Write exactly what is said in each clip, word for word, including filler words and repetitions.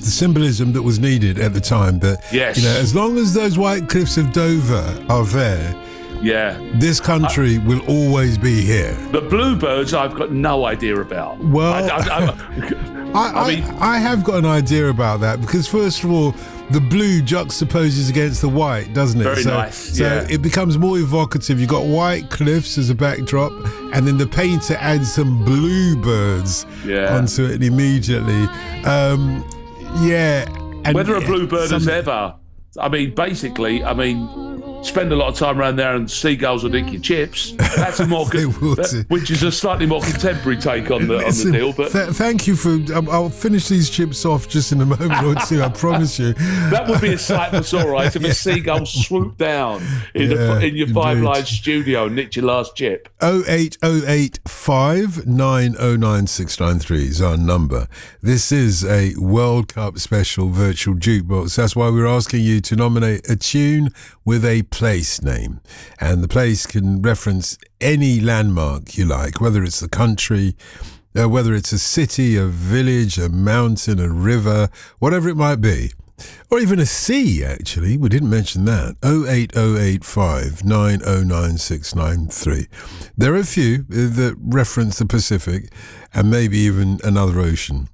the symbolism that was needed at the time. That, yes. you know, as long as those white cliffs of Dover are there, yeah, this country I, will always be here. The bluebirds, I've got no idea about. Well, I, I, I, I, I, mean, I have got an idea about that because, first of all, the blue juxtaposes against the white, doesn't it? Very so, nice. So yeah. it becomes more evocative. You've got white cliffs as a backdrop, and then the painter adds some bluebirds yeah. onto it immediately. Um, yeah. And Whether a bluebird some, has ever, I mean, basically, I mean, spend a lot of time around there and seagulls will nick your chips. That's a more, that, which is a slightly more contemporary take on the Listen, on the deal. But th- thank you for. Um, I'll finish these chips off just in a moment or two. I promise you. That would be a sight that's all right if a seagull swooped down in, yeah, the, in your Five Live studio and nicked your last chip. oh eight oh eight five nine oh nine six nine three is our number. This is a World Cup special virtual jukebox. That's why we're asking you to nominate a tune with a place name, and the place can reference any landmark you like, whether it's the country, uh, whether it's a city, a village, a mountain, a river, whatever it might be, or even a sea. Actually, we didn't mention that. oh eight oh eight five nine oh nine six nine three. There are a few that reference the Pacific and maybe even another ocean.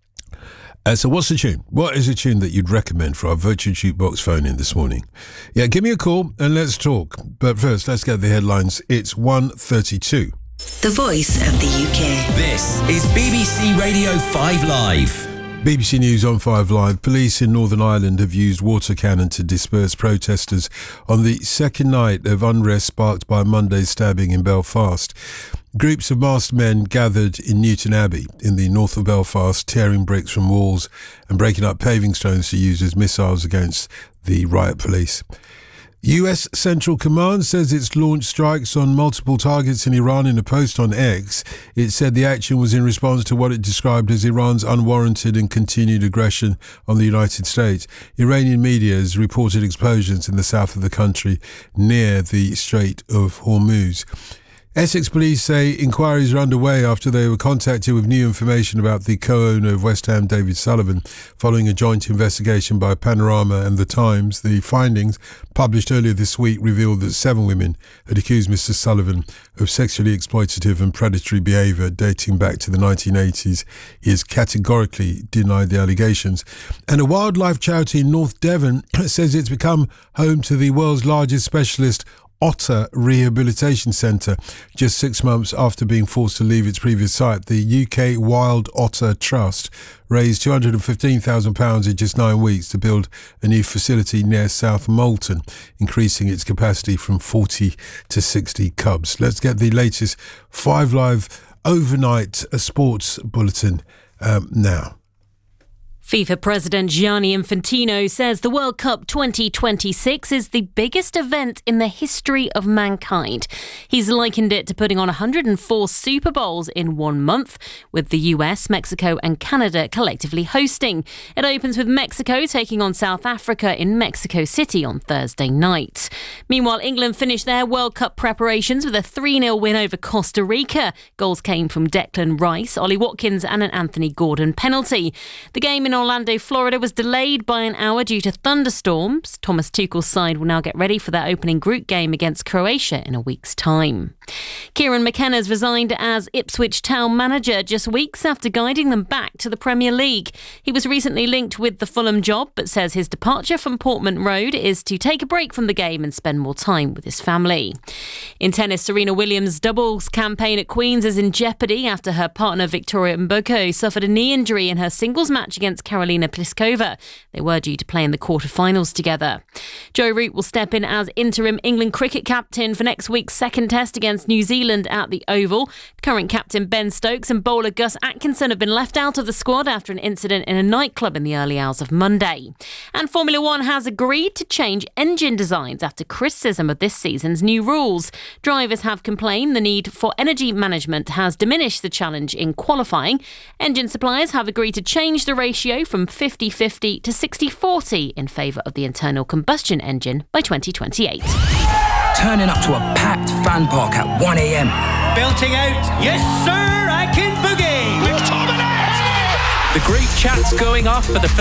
Uh, so what's the tune? What is a tune that you'd recommend for our virtual jukebox phone in this morning? Yeah, give me a call and let's talk. But first, let's get the headlines. It's one thirty-two. The Voice of the U K. This is B B C Radio five Live. B B C News on five Live. Police in Northern Ireland have used water cannon to disperse protesters on the second night of unrest sparked by Monday's stabbing in Belfast. Groups of masked men gathered in Newton Abbey in the north of Belfast, tearing bricks from walls and breaking up paving stones to use as missiles against the riot police. U S Central Command says it's launched strikes on multiple targets in Iran. In a post on X, it said the action was in response to what it described as Iran's unwarranted and continued aggression on the United States. Iranian media has reported explosions in the south of the country near the Strait of Hormuz. Essex police say inquiries are underway after they were contacted with new information about the co-owner of West Ham, David Sullivan, following a joint investigation by Panorama and The Times. The findings, published earlier this week, revealed that seven women had accused Mister Sullivan of sexually exploitative and predatory behaviour dating back to the nineteen eighties. He has categorically denied the allegations. And a wildlife charity in North Devon says it's become home to the world's largest specialist otter rehabilitation centre. Just six months after being forced to leave its previous site, the U K Wild Otter Trust raised two hundred fifteen thousand pounds in just nine weeks to build a new facility near South Molton, increasing its capacity from forty to sixty cubs. Let's get the latest five Live overnight sports bulletin um, now. FIFA President Gianni Infantino says the World Cup twenty twenty-six is the biggest event in the history of mankind. He's likened it to putting on one hundred four Super Bowls in one month, with the U S, Mexico and Canada collectively hosting. It opens with Mexico taking on South Africa in Mexico City on Thursday night. Meanwhile, England finished their World Cup preparations with a three nil win over Costa Rica. Goals came from Declan Rice, Ollie Watkins and an Anthony Gordon penalty. The game in Orlando, Florida was delayed by an hour due to thunderstorms. Thomas Tuchel's side will now get ready for their opening group game against Croatia in a week's time. Kieran McKenna's resigned as Ipswich Town manager just weeks after guiding them back to the Premier League. He was recently linked with the Fulham job, but says his departure from Portman Road is to take a break from the game and spend more time with his family. In tennis, Serena Williams' doubles campaign at Queen's is in jeopardy after her partner Victoria Mboko suffered a knee injury in her singles match against Karolina Pliskova. They were due to play in the quarterfinals together. Joe Root will step in as interim England cricket captain for next week's second test against New Zealand at the Oval. Current captain Ben Stokes and bowler Gus Atkinson have been left out of the squad after an incident in a nightclub in the early hours of Monday. And Formula One has agreed to change engine designs after criticism of this season's new rules. Drivers have complained the need for energy management has diminished the challenge in qualifying. Engine suppliers have agreed to change the ratio from fifty-fifty to sixty forty in favour of the internal combustion engine by twenty twenty-eight. Turning up to a packed fan park at one a.m. Belting out, yes sir, I can boogie! McTominay! The group chat's going off for the